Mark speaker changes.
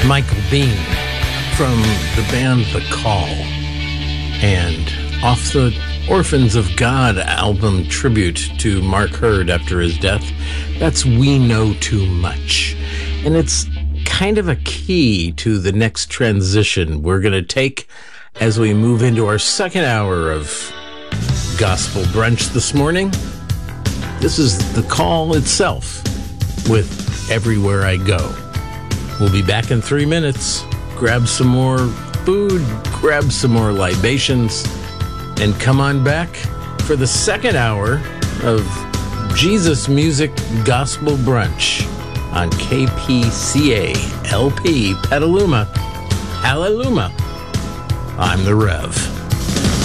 Speaker 1: Michael Bean from the band The Call, and off the Orphans of God album tribute to Mark Hurd after his death, that's We Know Too Much. And it's kind of a key to the next transition we're going to take as we move into our second hour of Gospel Brunch this morning. This is The Call itself with Everywhere I Go. We'll be back in 3 minutes. Grab some more food, grab some more libations, and come on back for the second hour of Jesus Music Gospel Brunch on KPCA LP Petaluma. Hallelujah. I'm the Rev.